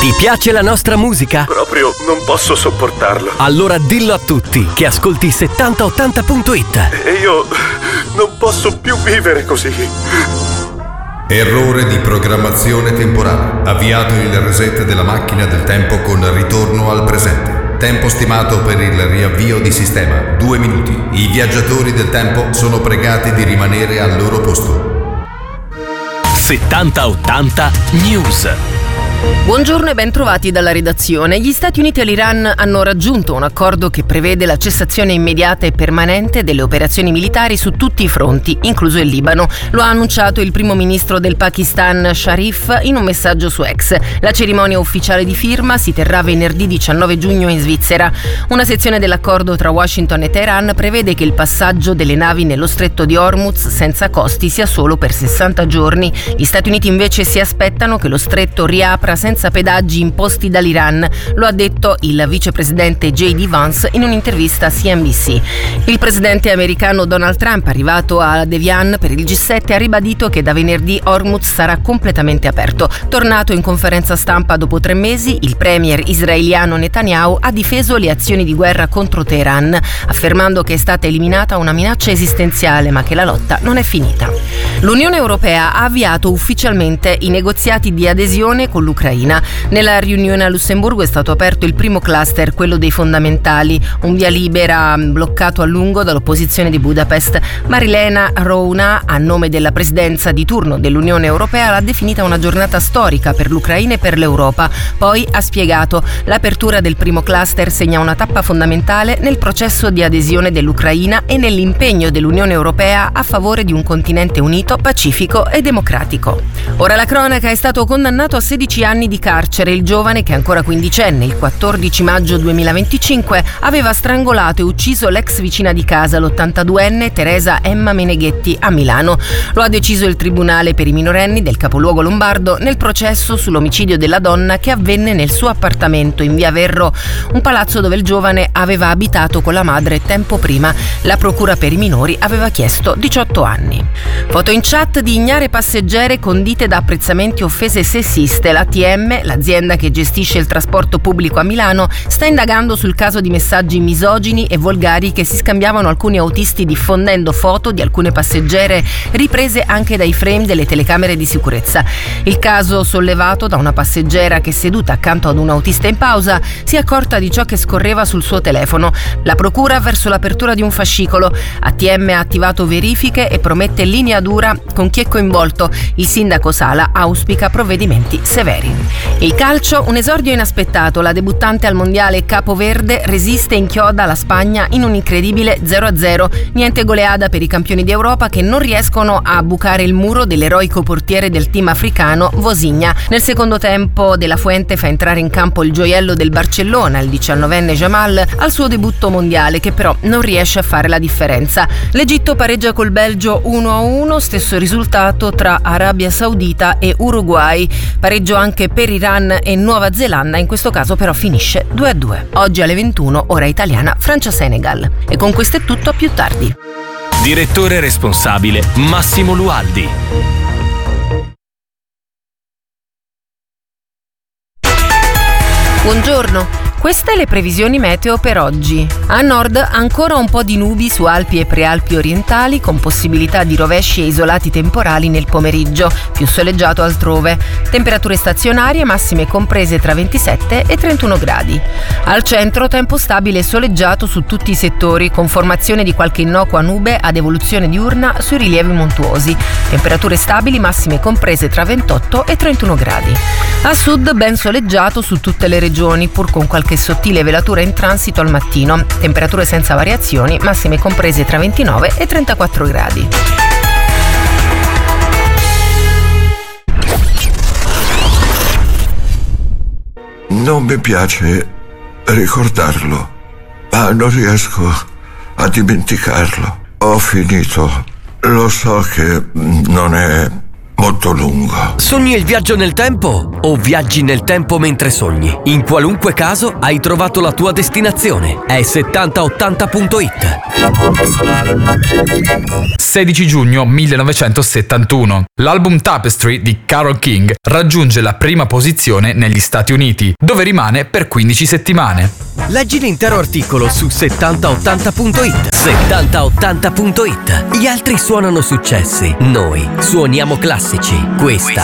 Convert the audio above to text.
Ti piace la nostra musica? Proprio non posso sopportarlo. Allora dillo a tutti che ascolti 7080.it. E io non posso più vivere così. Errore di programmazione temporale. Avviato il reset della macchina del tempo con ritorno al presente. Tempo stimato per il riavvio di sistema 2 minuti. I viaggiatori del tempo sono pregati di rimanere al loro posto. 7080 News. Buongiorno e ben trovati dalla redazione. Gli Stati Uniti e l'Iran hanno raggiunto un accordo che prevede la cessazione immediata e permanente delle operazioni militari su tutti i fronti, incluso il Libano. Lo ha annunciato il primo ministro del Pakistan, Sharif, in un messaggio su X. La cerimonia ufficiale di firma si terrà venerdì 19 giugno in Svizzera. Una sezione dell'accordo tra Washington e Teheran prevede che il passaggio delle navi nello stretto di Hormuz senza costi sia solo per 60 giorni. Gli Stati Uniti invece si aspettano che lo stretto riapra senza pedaggi imposti dall'Iran, lo ha detto il vicepresidente J.D. Vance in un'intervista a CNBC. Il presidente americano Donald Trump, arrivato a Devian per il G7, ha ribadito che da venerdì Hormuz sarà completamente aperto. Tornato in conferenza stampa dopo 3 mesi, il premier israeliano Netanyahu ha difeso le azioni di guerra contro Teheran, affermando che è stata eliminata una minaccia esistenziale ma che la lotta non è finita. L'Unione Europea ha avviato ufficialmente i negoziati di adesione con l'Ucraina. Nella riunione a Lussemburgo è stato aperto il primo cluster, quello dei fondamentali, un via libera bloccato a lungo dall'opposizione di Budapest. Marilena Rouna, a nome della presidenza di turno dell'Unione Europea, l'ha definita una giornata storica per l'Ucraina e per l'Europa. Poi ha spiegato: l'apertura del primo cluster segna una tappa fondamentale nel processo di adesione dell'Ucraina e nell'impegno dell'Unione Europea a favore di un continente unito, pacifico e democratico. Ora la cronaca: è stato condannato a 16 anni di carcere il giovane che, ancora quindicenne, il 14 maggio 2025 aveva strangolato e ucciso l'ex vicina di casa, l'82enne Teresa Emma Meneghetti, a Milano. Lo ha deciso il Tribunale per i minorenni del capoluogo lombardo nel processo sull'omicidio della donna che avvenne nel suo appartamento in via Verro, un palazzo dove il giovane aveva abitato con la madre tempo prima. La procura per i minori aveva chiesto 18 anni. Foto in chat di ignare passeggere condite da apprezzamenti offese sessiste. L'ATM, l'azienda che gestisce il trasporto pubblico a Milano, sta indagando sul caso di messaggi misogini e volgari che si scambiavano alcuni autisti diffondendo foto di alcune passeggere riprese anche dai frame delle telecamere di sicurezza. Il caso, sollevato da una passeggera che, seduta accanto ad un autista in pausa, si è accorta di ciò che scorreva sul suo telefono. La procura verso l'apertura di un fascicolo. ATM ha attivato verifiche e promette linea dura con chi è coinvolto. Il sindaco Sala auspica provvedimenti severi. Il calcio, un esordio inaspettato. La debuttante al mondiale capoverde resiste e inchioda la Spagna in un incredibile 0-0. Niente goleada per i campioni d'Europa che non riescono a bucare il muro dell'eroico portiere del team africano Vozinha. Nel secondo tempo De La Fuente fa entrare in campo il gioiello del Barcellona, il 19enne Jamal, al suo debutto mondiale, che però non riesce a fare la differenza. L'Egitto pareggia col Belgio 1-1, stesso risultato tra Arabia Saudita e Uruguay. Pareggio anche per Iran e Nuova Zelanda, in questo caso però finisce 2-2. Oggi alle 21, ora italiana, Francia-Senegal. E con questo è tutto, a più tardi. Direttore responsabile Massimo Lualdi. Buongiorno. Queste le previsioni meteo per oggi. A nord ancora un po' di nubi su Alpi e Prealpi orientali, con possibilità di rovesci e isolati temporali nel pomeriggio, più soleggiato altrove. Temperature stazionarie massime comprese tra 27 e 31 gradi. Al centro tempo stabile e soleggiato su tutti i settori, con formazione di qualche innocua nube ad evoluzione diurna sui rilievi montuosi. Temperature stabili massime comprese tra 28 e 31 gradi. A sud ben soleggiato su tutte le regioni, pur con qualche sottile velatura in transito al mattino. Temperature senza variazioni, massime comprese tra 29 e 34 gradi. Non mi piace ricordarlo, ma non riesco a dimenticarlo. Ho finito. Lo so che non è molto lungo. Sogni il viaggio nel tempo o viaggi nel tempo mentre sogni? In qualunque caso hai trovato la tua destinazione. È 7080.it. 16 giugno 1971. L'album Tapestry di Carole King raggiunge la prima posizione negli Stati Uniti, dove rimane per 15 settimane. Leggi l'intero articolo su 7080.it. 7080.it. Gli altri suonano successi, noi suoniamo classici. Questa